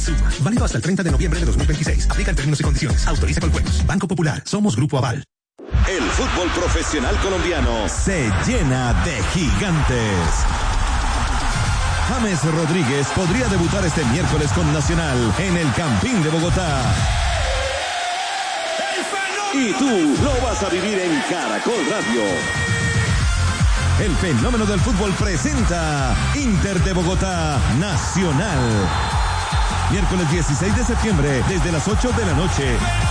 Suma. Válido hasta el 30 de noviembre de 2026. Aplica en términos y condiciones. Autoriza con juegos. Banco Popular. Somos Grupo Aval. El fútbol profesional colombiano se llena de gigantes. James Rodríguez podría debutar este miércoles con Nacional en el Campín de Bogotá. Y tú lo vas a vivir en Caracol Radio. El fenómeno del fútbol presenta Inter de Bogotá Nacional. Miércoles 16 de septiembre desde las 8 de la noche.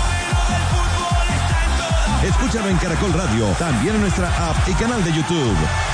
Escúchalo en Caracol Radio, también en nuestra app y canal de YouTube.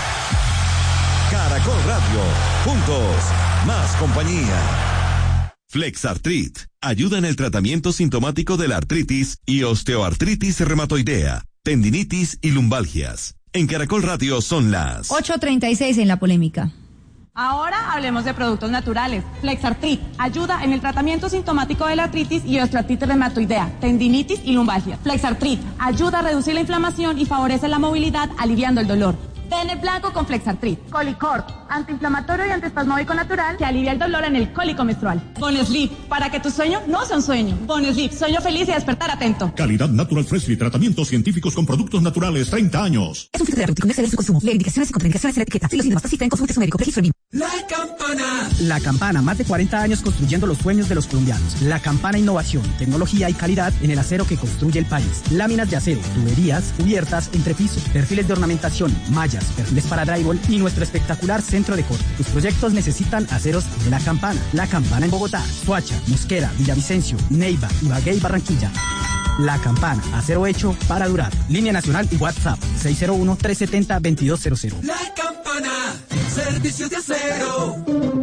Caracol Radio, juntos, más compañía. Flexartrit ayuda en el tratamiento sintomático de la artritis y osteoartritis reumatoidea, tendinitis y lumbalgias. En Caracol Radio son las 8:36 en la polémica. Ahora hablemos de productos naturales. Flexartrit ayuda en el tratamiento sintomático de la artritis y osteoartritis reumatoidea, tendinitis y lumbalgia. Flexartrit ayuda a reducir la inflamación y favorece la movilidad, aliviando el dolor. Pene blanco con Flexartrit. Colicort, antiinflamatorio y antiespasmódico natural que alivia el dolor en el cólico menstrual. Bonesleep, para que tu sueño no sea un sueño. Bonesleep, sueño feliz y despertar atento. Calidad Natural Freshly, tratamientos científicos con productos naturales, 30 años. Es un filtro terapéutico, no exceder su consumo. Lee indicaciones y contraindicaciones en la etiqueta. Si los síntomas persisten, consulte a su médico. Registro BIM. La Campana. La Campana, más de 40 años construyendo los sueños de los colombianos. La Campana, innovación, tecnología y calidad en el acero que construye el país. Láminas de acero, tuberías, cubiertas, entrepiso, perfiles de ornamentación, mallas, perfiles para drywall y nuestro espectacular centro de corte. Tus proyectos necesitan aceros de La Campana. La Campana en Bogotá, Soacha, Mosquera, Villavicencio, Neiva, Ibagué y Barranquilla. La Campana, acero hecho para durar. Línea nacional y WhatsApp 601-370-2200. La Campana, servicios de acero.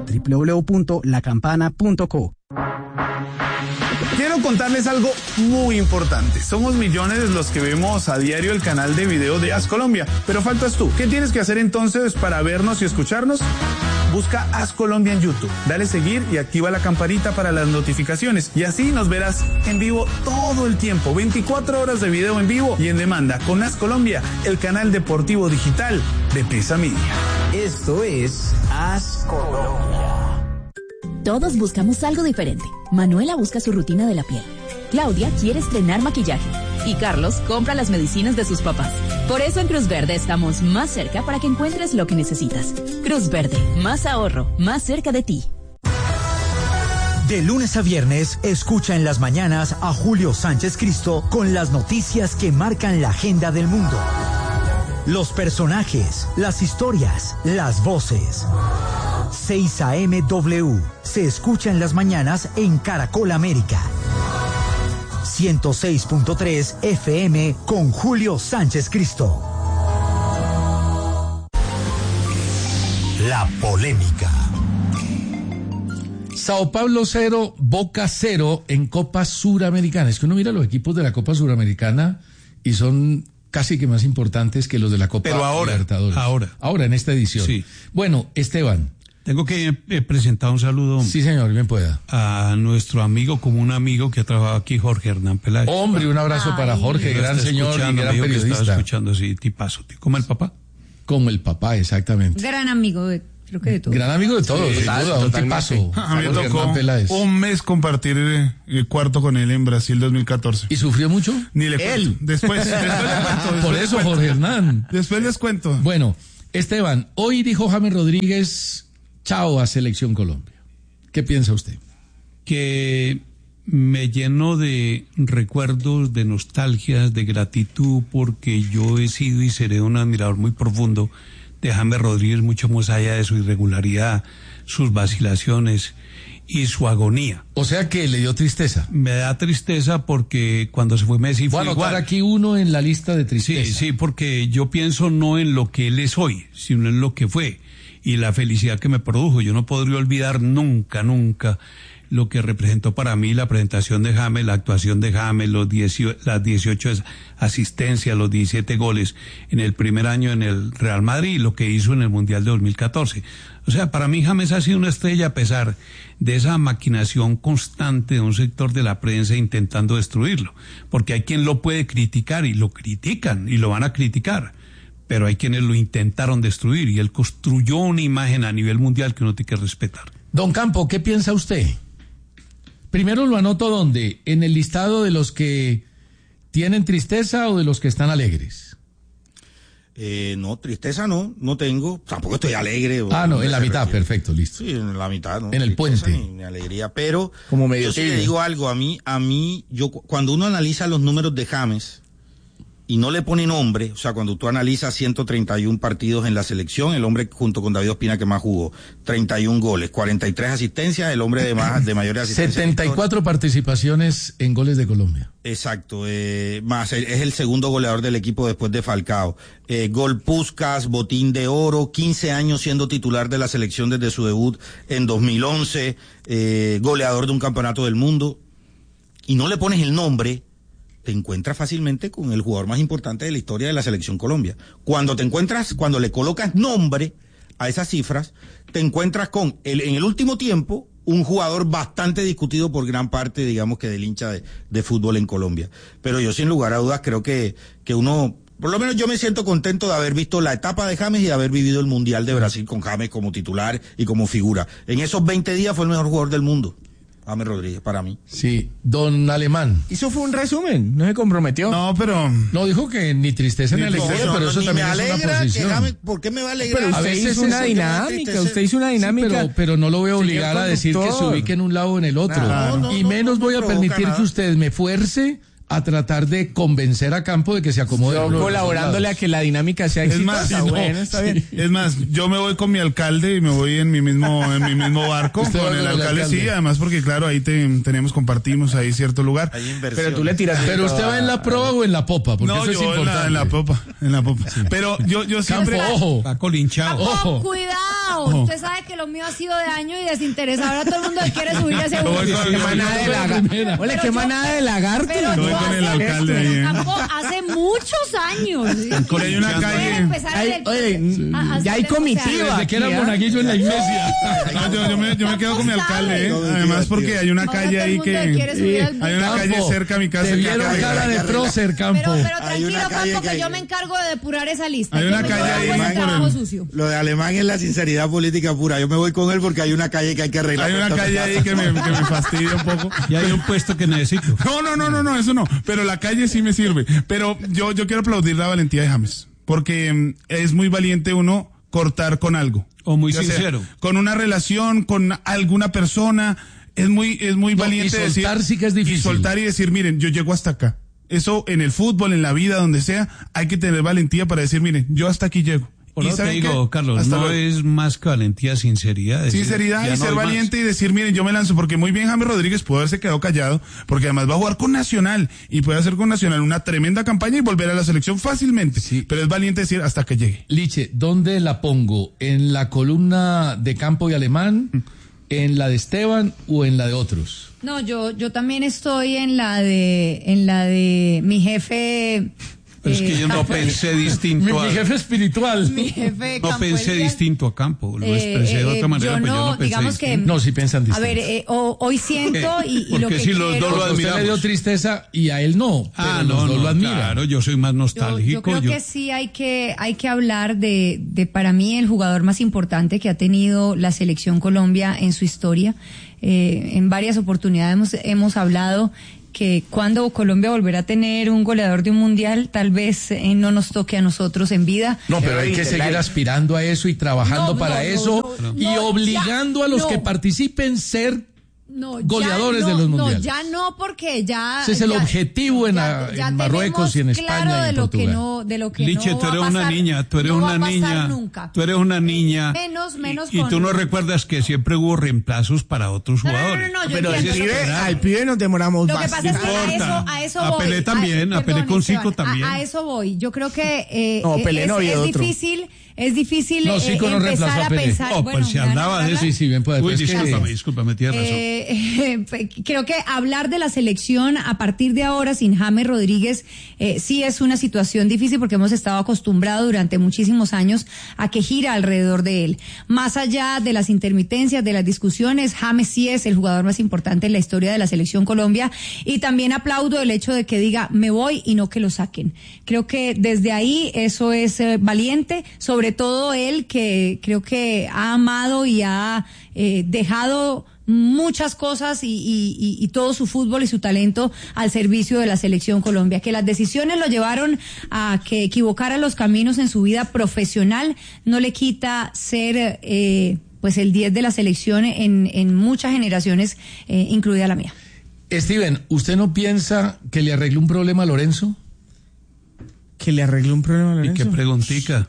www.lacampana.co. Quiero contarles algo muy importante. Somos millones los que vemos a diario el canal de video de As Colombia, pero faltas tú. ¿Qué tienes que hacer entonces para vernos y escucharnos? Busca As Colombia en YouTube, dale seguir y activa la campanita para las notificaciones y así nos verás en vivo todo el tiempo, 24 horas de video en vivo y en demanda con As Colombia, el canal deportivo digital de Prisa Media. Esto es As Colombia. Todos buscamos algo diferente. Manuela busca su rutina de la piel. Claudia quiere estrenar maquillaje. Y Carlos compra las medicinas de sus papás. Por eso en Cruz Verde estamos más cerca para que encuentres lo que necesitas. Cruz Verde, más ahorro, más cerca de ti. De lunes a viernes, escucha en las mañanas a Julio Sánchez Cristo con las noticias que marcan la agenda del mundo. Los personajes, las historias, las voces. 6 AM W. Se escucha en las mañanas en Caracol América. 106.3 FM con Julio Sánchez Cristo. La polémica. Sao Paulo 0, Boca 0 en Copa Suramericana. Es que uno mira los equipos de la Copa Suramericana y son casi que más importantes que los de la Copa Libertadores. Ahora, en esta edición. Sí. Bueno, Esteban. Tengo que presentar un saludo. Sí, señor, bien pueda. A nuestro amigo, como un amigo que ha trabajado aquí, Jorge Hernán Peláez. Hombre, un abrazo para Jorge, gran señor y gran periodista. Estaba escuchando, sí, tipazo. ¿Como el papá? Como el papá, exactamente. Gran amigo creo que de todos. Gran amigo de todos, sin duda, un tipazo. A mí me tocó un mes compartir el cuarto con él en Brasil 2014. ¿Y sufrió mucho? Ni le cuento. Él. Después les cuento. Por eso, Jorge Hernán. Después les cuento. Bueno, Esteban, hoy dijo James Rodríguez chao a Selección Colombia. ¿Qué piensa usted? Que me lleno de recuerdos, de nostalgias, de gratitud, porque yo he sido y seré un admirador muy profundo de James Rodríguez, mucho más allá de su irregularidad, sus vacilaciones y su agonía. O sea que le dio tristeza. Me da tristeza porque cuando se fue Messi fue igual. Voy a anotar aquí uno en la lista de tristeza. Sí, porque yo pienso no en lo que él es hoy, sino en lo que fue y la felicidad que me produjo. Yo no podría olvidar nunca lo que representó para mí la presentación de James, la actuación de James, las 18 asistencias, los 17 goles en el primer año en el Real Madrid y lo que hizo en el Mundial de 2014. O sea, para mí James ha sido una estrella a pesar de esa maquinación constante de un sector de la prensa intentando destruirlo. Porque hay quien lo puede criticar y lo critican y lo van a criticar. Pero hay quienes lo intentaron destruir y él construyó una imagen a nivel mundial que uno tiene que respetar. Don Campo, ¿qué piensa usted? Primero lo anoto ¿dónde? ¿En el listado de los que tienen tristeza o de los que están alegres? No, tristeza no tengo, tampoco estoy alegre. No, en la mitad, perfecto, listo. Sí, en la mitad, ¿no? En el puente. Ni alegría, pero como medio yo sí le digo algo, a mí, cuando uno analiza los números de James y no le pone nombre, o sea, cuando tú analizas 131 partidos en la selección, el hombre junto con David Ospina que más jugó, 31 goles, 43 asistencias, el hombre de mayores asistencias. 74 participaciones en goles de Colombia. Exacto, más es el segundo goleador del equipo después de Falcao. Gol Puskás, botín de oro, 15 años siendo titular de la selección desde su debut en 2011, goleador de un campeonato del mundo, y no le pones el nombre, te encuentras fácilmente con el jugador más importante de la historia de la selección Colombia. Cuando le colocas nombre a esas cifras, te encuentras con en el último tiempo un jugador bastante discutido por gran parte, digamos, que del hincha de fútbol en Colombia. Pero yo sin lugar a dudas creo que uno, por lo menos yo me siento contento de haber visto la etapa de James y de haber vivido el Mundial de Brasil con James como titular y como figura. En esos 20 días fue el mejor jugador del mundo. James Rodríguez, para mí. Sí, don Alemán. Eso fue un resumen, no se comprometió. No, pero... No, dijo que ni tristeza ni alegría, pero eso también es una posición. James, ¿por qué me va a alegrar? Pero usted hizo una dinámica, Sí, pero no lo voy a obligar a decir que se ubique en un lado o en el otro. Y menos voy a permitir que usted me fuerce a tratar de convencer a Campo de que se acomode. Colaborándole a que la dinámica sea exitosa. Está bien. Es más, yo me voy con mi alcalde y me voy en mi mismo barco con el alcalde, sí, además porque claro, ahí compartimos ahí cierto lugar. Pero tú le tiras. Pero usted va en la proa o en la popa, porque no, eso es importante. en la popa. Sí. Pero yo siempre Campo, ojo. Está colinchado. Ojo. Cuidado. Ojo. Usted sabe que lo mío ha sido de año y desinterés. Ahora todo el mundo quiere subir a ese bus. Qué manada de lagarto. Con el alcalde ahí. Hace muchos años. Hay una calle. Ya hay comitiva. Desde que era monaguillo en la iglesia. Yo me quedo con mi alcalde, además porque hay una calle ahí que hay una calle cerca a mi casa. Te vieron cara de prócer, Campo. Pero tranquilo, Campo, que yo me encargo de depurar esa lista. Hay una calle ahí. Lo de Alemán es la sinceridad política pura. Yo me voy con él porque hay una calle que hay que arreglar. Hay una calle ahí que me fastidia un poco. Y hay un puesto que necesito. No, eso no. Pero la calle sí me sirve. Pero yo quiero aplaudir la valentía de James, porque es muy valiente uno cortar con algo. O muy sincero. Con una relación, con alguna persona, es muy valiente y soltar decir. Sí que es difícil. Y soltar y decir, miren, yo llego hasta acá. Eso en el fútbol, en la vida, donde sea, hay que tener valentía para decir, miren, yo hasta aquí llego. Por eso te digo, Carlos, no es más que valentía, sinceridad. Sinceridad y ser valiente y decir, miren, yo me lanzo, porque muy bien James Rodríguez pudo haberse quedado callado, porque además va a jugar con Nacional, y puede hacer con Nacional una tremenda campaña y volver a la selección fácilmente. Sí. Pero es valiente decir hasta que llegue. Liche, ¿dónde la pongo? ¿En la columna de Campo y Alemán? ¿En la de Esteban o en la de otros? No, yo también estoy en la de mi jefe. Pero es que yo no pensé distinto mi jefe espiritual. Mi jefe no pensé distinto a Campo, lo expresé de otra manera, pero yo no pensé digamos distinto. No, sí piensan distinto. A ver, hoy siento y lo que si los dos lo admiramos. Usted le dio tristeza y a él no, pero los dos lo admiran. Claro, yo soy más nostálgico. Yo creo que sí hay que hablar de para mí el jugador más importante que ha tenido la selección Colombia en su historia. En varias oportunidades hemos hablado que cuando Colombia volverá a tener un goleador de un mundial, tal vez no nos toque a nosotros en vida. No, pero hay que seguir aspirando a eso y trabajando para eso y obligando a los que participen ser goleadores de los mundiales. No, ya no, porque ya... Ese es el objetivo en Marruecos y en España y en Portugal. De lo que Liche, no tú eres va a pasar, una niña, tú eres no una niña, nunca. Tú eres una niña. Menos y tú no recuerdas que siempre hubo reemplazos para otros jugadores. No, pero al pibe nos demoramos bastante. Lo que pasa es que a eso voy. A Pelé también, a Pelé con Zico también. A eso voy. Yo creo que es difícil empezar a pensar. Pues si hablaba de eso. Sí, bien puede. Discúlpame, tienes razón. Creo que hablar de la selección a partir de ahora sin James Rodríguez sí es una situación difícil porque hemos estado acostumbrados durante muchísimos años a que gira alrededor de él. Más allá de las intermitencias, de las discusiones, James sí es el jugador más importante en la historia de la selección Colombia y también aplaudo el hecho de que diga me voy y no que lo saquen. Creo que desde ahí eso es valiente, sobre todo él que creo que ha amado y ha dejado muchas cosas y todo su fútbol y su talento al servicio de la selección Colombia. Que las decisiones lo llevaron a que equivocara los caminos en su vida profesional no le quita ser pues el 10 de la selección en muchas generaciones, incluida la mía. Steven, ¿usted no piensa que le arregló un problema a Lorenzo? ¿Que le arregló un problema a Lorenzo? ¿Y qué preguntica?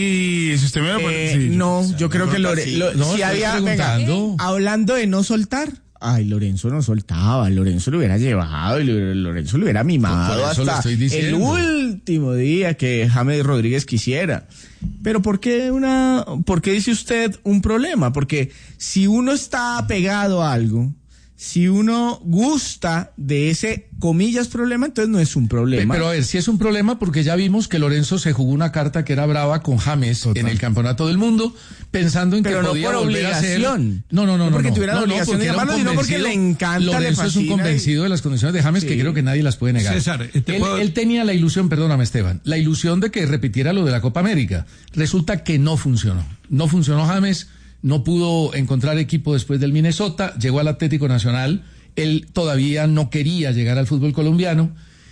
Y si usted me lo sí, no, yo creo que si había, venga, hablando de no soltar, Lorenzo no soltaba, Lorenzo lo hubiera llevado y Lorenzo lo hubiera mimado hasta el último día que James Rodríguez quisiera. Pero ¿por qué dice usted un problema? Porque si uno está apegado a algo, si uno gusta de ese, comillas, problema, entonces no es un problema. Pero a ver, si es un problema porque ya vimos que Lorenzo se jugó una carta que era brava con James en el Campeonato del Mundo, pensando en que podía volver a ser... No porque tuviera la obligación de llamarlo, sino porque le encanta, Lorenzo es un convencido de las condiciones de James, que creo que nadie las puede negar. César, él tenía la ilusión, perdóname Esteban, la ilusión de que repitiera lo de la Copa América. Resulta que no funcionó. No funcionó James. No pudo encontrar equipo después del Minnesota, llegó al Atlético Nacional, él todavía no quería llegar al fútbol colombiano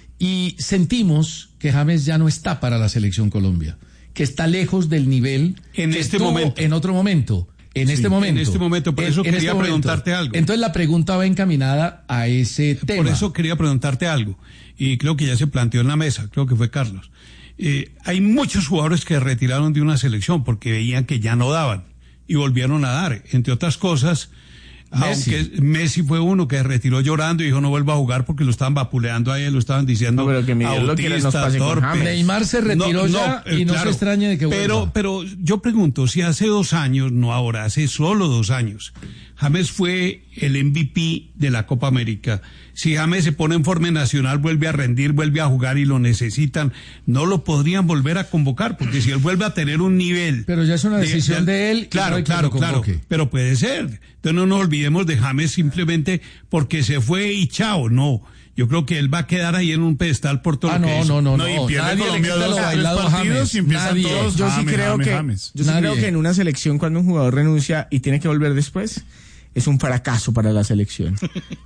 y sentimos que James ya no está para la selección Colombia, que está lejos del nivel en este momento. En otro momento. En este momento, por eso quería preguntarte algo. Entonces la pregunta va encaminada a ese tema. Por eso quería preguntarte algo, y creo que ya se planteó en la mesa, creo que fue Carlos. Hay muchos jugadores que retiraron de una selección porque veían que ya no daban. Y volvieron a dar, entre otras cosas, aunque Messi fue uno que retiró llorando y dijo no vuelva a jugar porque lo estaban vapuleando a él, lo estaban diciendo autista, torpe. Neymar se retiró y no se extrañe de que vuelva. Pero yo pregunto, si hace 2 años, no ahora, hace solo 2 años, James fue el MVP de la Copa América. Si James se pone en forma nacional, vuelve a rendir, vuelve a jugar y lo necesitan, no lo podrían volver a convocar, porque si él vuelve a tener un nivel... Pero ya es una decisión de él. Claro, pero puede ser. Entonces no nos olvidemos de James simplemente porque se fue y chao, no. Yo creo que él va a quedar ahí en un pedestal por todo lo que hizo. No, y pierde Colombia 2 o 3 partidos y empiezan todos. Yo sí creo que en una selección cuando un jugador renuncia y tiene que volver después, es un fracaso para la selección.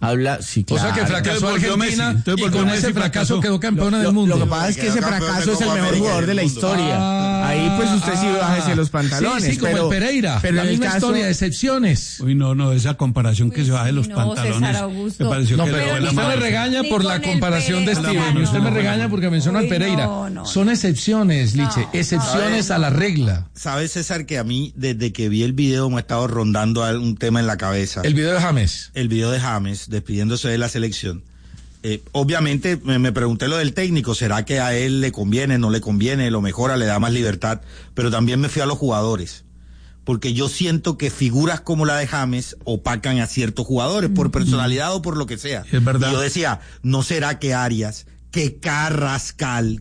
Sí, claro. O sea que fracasó Argentina y con ese fracaso quedó campeona del mundo. Lo que pasa es que ese fracaso es el mejor jugador de la historia. Ahí pues usted sí bájese los pantalones. Sí, como el Pereira. Pero la misma historia de excepciones. Uy, no, esa comparación que se baje los pantalones. Me pareció que usted me regaña por la comparación de Steven. Usted me regaña porque menciona al Pereira. Son excepciones, Liche. Excepciones a la regla. ¿Sabes, César, que a mí, desde que vi el video, me ha estado rondando un tema en la cabeza? El video de James. El video de James, despidiéndose de la selección. Obviamente me pregunté lo del técnico, ¿será que a él le conviene, no le conviene, lo mejora, le da más libertad? Pero también me fui a los jugadores, porque yo siento que figuras como la de James opacan a ciertos jugadores, por personalidad o por lo que sea. Es verdad. Y yo decía, ¿no será que Arias, que Carrascal,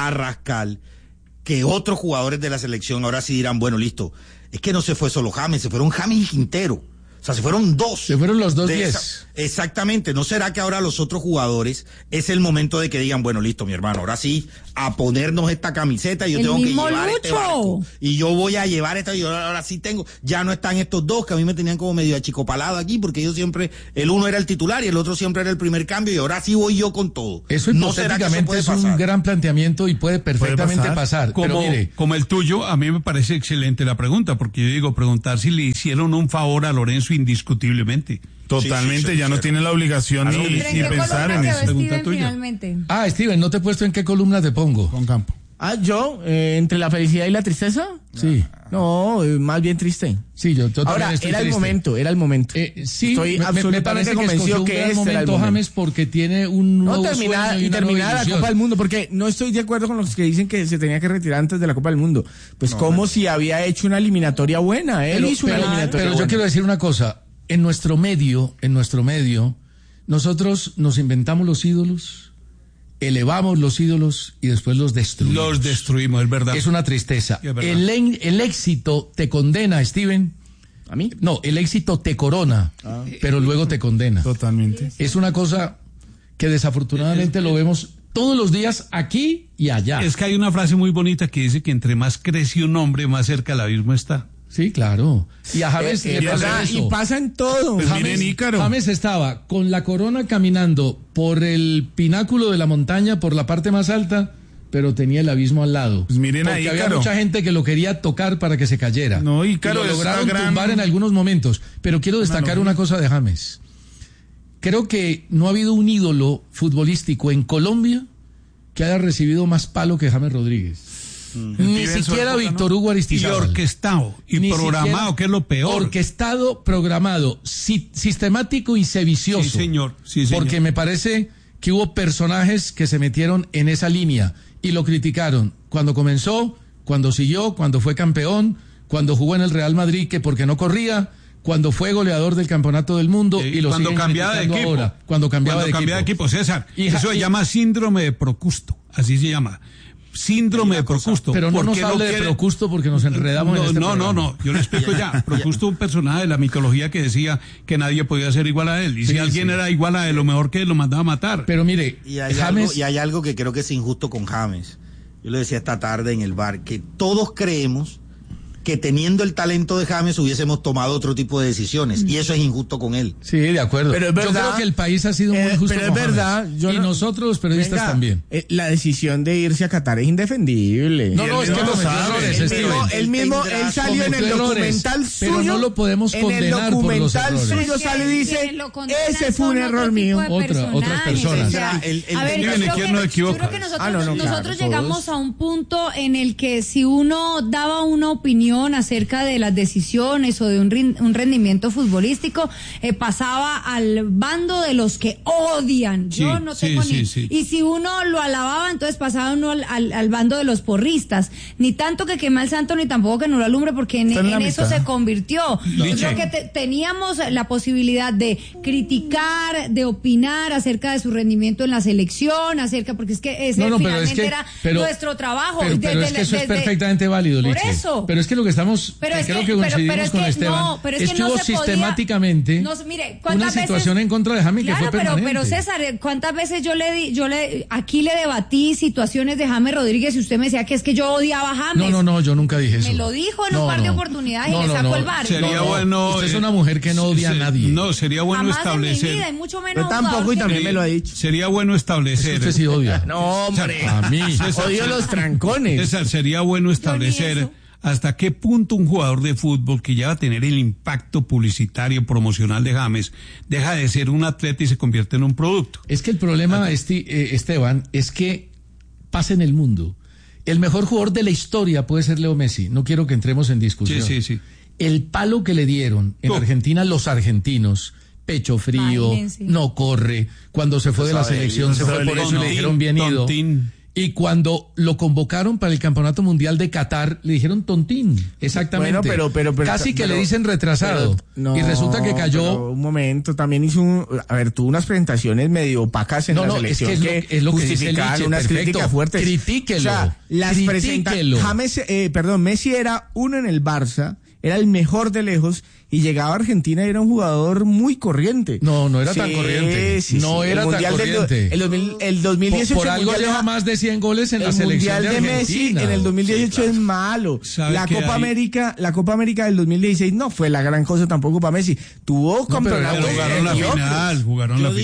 que otros jugadores de la selección ahora sí dirán, bueno, listo, es que no se fue solo James, se fueron James y Quintero? O sea, se fueron 2. Se fueron los 2 10. Exactamente. ¿No será que ahora los otros jugadores es el momento de que digan, bueno, listo, mi hermano, ahora sí, a ponernos esta camiseta y yo tengo que llevar este barco? Y yo voy a llevar esta, y yo ahora sí tengo. Ya no están estos 2 que a mí me tenían como medio achicopalado aquí, porque yo siempre, el uno era el titular y el otro siempre era el primer cambio, y ahora sí voy yo con todo. Eso hipotéticamente es un gran planteamiento y puede perfectamente pasar. Pero mire, como el tuyo, a mí me parece excelente la pregunta, porque yo digo, preguntar si le hicieron un favor a Lorenzo indiscutiblemente. Totalmente, sí, ya no tiene la obligación ni pensar en eso. Pregunta tuya. Steven, ¿no te he puesto en qué columna te pongo? Con Campo. ¿Yo? ¿Entre la felicidad y la tristeza? Sí. No, más bien triste. Sí, yo ahora, era el momento. Sí, estoy absolutamente convencido que este era el momento, James, porque tiene un nuevo sueño y terminar la Copa del Mundo, porque no estoy de acuerdo con los que dicen que se tenía que retirar antes de la Copa del Mundo. Pues si había hecho una eliminatoria buena. Él hizo una eliminatoria buena. Yo quiero decir una cosa. En nuestro medio, nosotros nos inventamos los ídolos, elevamos los ídolos y después los destruimos. Los destruimos, es verdad. Es una tristeza. Sí, el éxito te condena, Steven. ¿A mí? No, el éxito te corona, pero luego te condena. Totalmente. Es una cosa que desafortunadamente lo vemos todos los días aquí y allá. Es que hay una frase muy bonita que dice que entre más crece un hombre, más cerca del abismo está. Sí, claro. Y a James le pasa eso. Y pasa en todo. Pues James estaba con la corona caminando por el pináculo de la montaña, por la parte más alta, pero tenía el abismo al lado. Pues miren porque ahí, había Ícaro. mucha gente que lo quería tocar para que se cayera. No, Ícaro, y lo lograron tumbar en algunos momentos. Pero quiero destacar una cosa de James. Creo que no ha habido un ídolo futbolístico en Colombia que haya recibido más palo que James Rodríguez. Ni siquiera Víctor Hugo Aristizábal. Y orquestado, y Ni programado, siquiera que es lo peor. Orquestado, programado, sistemático y sedicioso. Sí, señor. Sí, señor. Porque me parece que hubo personajes que se metieron en esa línea y lo criticaron cuando comenzó, cuando siguió, cuando fue campeón, cuando jugó en el Real Madrid, que porque no corría, cuando fue goleador del Campeonato del Mundo y lo cuando siguen cambiaba de criticando equipo. ahora. Cuando cambiaba de equipo, César. Eso se llama síndrome de Procusto, así se llama. Síndrome de Procusto. Pero no nos hable de Procusto porque nos enredamos en este programa. No, yo le explico ya. Procusto, un personaje de la mitología que decía que nadie podía ser igual a él. Y si alguien era igual a él, lo mejor que él lo mandaba a matar. Pero mire, y hay algo que creo que es injusto con James. Yo le decía esta tarde en el bar, que todos creemos que teniendo el talento de James hubiésemos tomado otro tipo de decisiones, y eso es injusto con él. Sí, de acuerdo. Pero es verdad, yo creo que el país ha sido muy injusto pero con es verdad, James. y nosotros los periodistas también. La decisión de irse a Qatar es indefendible. No, es que cometió errores, él salió en el documental suyo, pero no lo podemos condenar por los errores. En el documental suyo sale y dice, ese fue un error mío. Otras personas. Yo creo que nosotros llegamos a un punto en el que si uno daba una opinión acerca de las decisiones o de un rendimiento futbolístico, pasaba al bando de los que odian. Yo no tengo Y si uno lo alababa, entonces pasaba uno al bando de los porristas. Ni tanto que quema el santo, ni tampoco que no lo alumbre, porque en eso se convirtió. Yo creo que teníamos la posibilidad de criticar, de opinar acerca de su rendimiento en la selección, porque es que ese finalmente era nuestro trabajo. Pero es que eso es perfectamente válido, Liche. Por eso. Pero es que lo que estamos... creo que coincidimos con Esteban, es que hubo sistemáticamente una situación en contra de James que fue permanente. Pero César, ¿cuántas veces yo aquí le debatí situaciones de James Rodríguez y usted me decía que es que yo odiaba a James? No, yo nunca dije eso. Me lo dijo en un par de oportunidades y le sacó el bar. Sería bueno... Usted es una mujer que no odia a nadie. No, sería bueno establecer... En mi vida, y mucho menos yo tampoco, y también me lo ha dicho. Sería bueno establecer... Usted sí odia. No, hombre. A mí. Odio los trancones. César, sería bueno establecer... ¿Hasta qué punto un jugador de fútbol que ya va a tener el impacto publicitario, promocional de James, deja de ser un atleta y se convierte en un producto? Es que el problema, Esteban, es que pasa en el mundo. El mejor jugador de la historia puede ser Leo Messi. No quiero que entremos en discusión. Sí. El palo que le dieron en Argentina los argentinos, pecho frío, no corre. Cuando se fue de la selección, se fue por eso y le dijeron bien ido. Y cuando lo convocaron para el Campeonato Mundial de Qatar, le dijeron tontín. Exactamente. Bueno, pero casi que le dicen retrasado. Y resulta que cayó. Un momento, también hizo tuvo unas presentaciones medio opacas en la selección. Es lo que dice Liche, unas críticas fuertes. Critíquelo. O sea, James, Messi era uno en el Barça, era el mejor de lejos, y llegaba a Argentina y era un jugador muy corriente. No era tan corriente. Era tan corriente. El 2018... Por algo lleva más de 100 goles en la selección de Argentina. Messi en el 2018 es malo. La Copa América del 2016 no fue la gran cosa tampoco para Messi. Tuvo campeonato. Jugaron la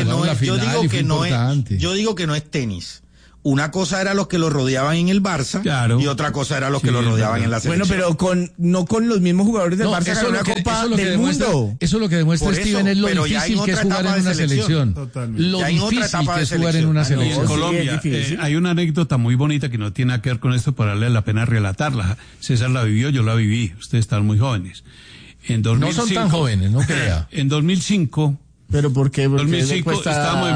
final. Yo digo que no es tenis. Una cosa era los que lo rodeaban en el Barça, y otra cosa era los que lo rodeaban en la selección. Bueno, pero no con los mismos jugadores del Barça ganó una Copa del Mundo. Eso es lo que demuestra Steven, es lo difícil que es jugar en una selección. Lo difícil que es jugar en una selección. En Colombia hay una anécdota muy bonita que no tiene nada que ver con esto, pero vale la pena relatarla. César la vivió, yo la viví. Ustedes están muy jóvenes. En 2005, no son tan jóvenes, no crea. En 2005... ¿Pero por qué? En 2005 estábamos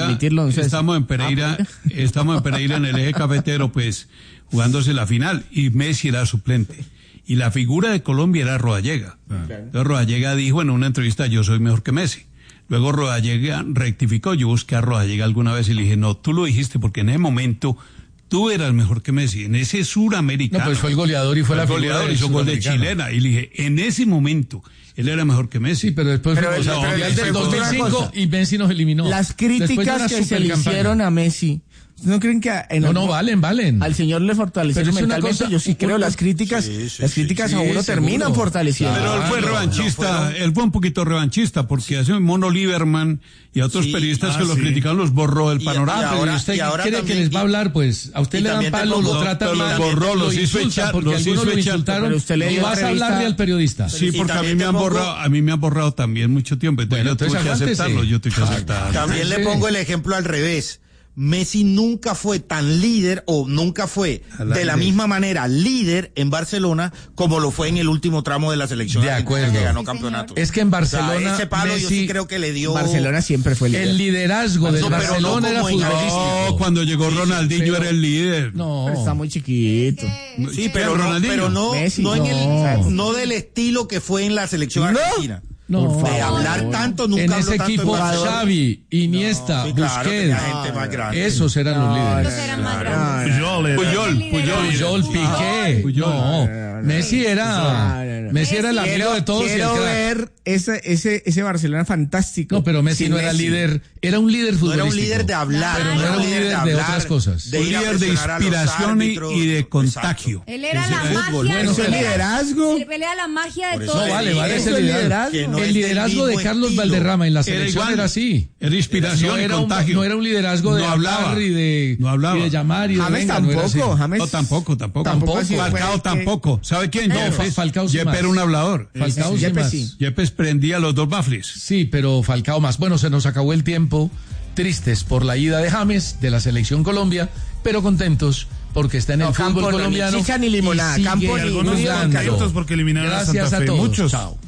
en Pereira en el eje cafetero, pues, jugándose la final, y Messi era suplente. Y la figura de Colombia era Rodallega. Entonces Rodallega dijo en una entrevista, yo soy mejor que Messi. Luego Rodallega rectificó, yo busqué a Rodallega alguna vez y le dije, no, tú lo dijiste porque en ese momento tú eras mejor que Messi, en ese suramericano. No, pues fue el goleador y fue la goleador, hizo gol de chilena. Y le dije, en ese momento, él era mejor que Messi. Sí, pero después fue el del 2005 y Messi nos eliminó. Las críticas que se le hicieron a Messi ¿No creen que valen? Al señor le fortalecieron mentalmente? Yo sí creo, las críticas a uno terminan fortaleciendo. Pero él fue revanchista, él fue un poquito revanchista, porque hace Mono Lieberman y a otros periodistas que lo criticaron los borró del panorama. ¿Y usted cree que les va a hablar? Pues a usted le dan palo, lo tratan mal, los borró, los hizo echar, porque algunos lo insultaron. Y vas a hablarle al periodista. Sí, porque a mí me han borrado también mucho tiempo. Entonces tengo que aceptarlo, yo tengo que aceptarlo. También le pongo el ejemplo al revés. Messi nunca fue tan líder o nunca fue de la misma manera líder en Barcelona como lo fue en el último tramo de la selección. De acuerdo. Que ganó campeonato. Es que en Barcelona, o sea, ese palo Messi, yo sí creo que le dio. Barcelona siempre fue líder. El liderazgo del Barcelona era futbolístico. No, cuando llegó Ronaldinho era el líder. No, pero está muy chiquito. Sí, pero no del estilo que fue en la selección argentina. No, por favor. De hablar tanto, nunca en ese tanto equipo Xavi, Iniesta, Busquets, esos eran los líderes. Esos eran más grandes. Puyol, Piqué. Messi era el amigo de todos. Quiero ver ese Barcelona fantástico. No, pero Messi no era líder, era un líder futbolístico. No era un líder de hablar, pero no era un líder de otras cosas. Un líder de inspiración y de contagio. Él era la magia. Bueno, ese liderazgo. Él era la magia de todo. No, vale ese liderazgo. El liderazgo de Carlos Valderrama en la selección era así. Era inspiración y contagio. No era un liderazgo de hablar y de llamar y de James tampoco. No, tampoco. Falcao tampoco. ¿Sabe quién? Falcao sí. Yepes era un hablador. Falcao sí más. Yepes prendía los dos bafles. Sí, pero Falcao más. Bueno, se nos acabó el tiempo. Tristes por la ida de James de la selección Colombia, pero contentos porque está en el fútbol colombiano. Ni chicha ni limonada. Campo ni algunos porque eliminaron a Santa Fe. Gracias a todos. Muchos. Chao.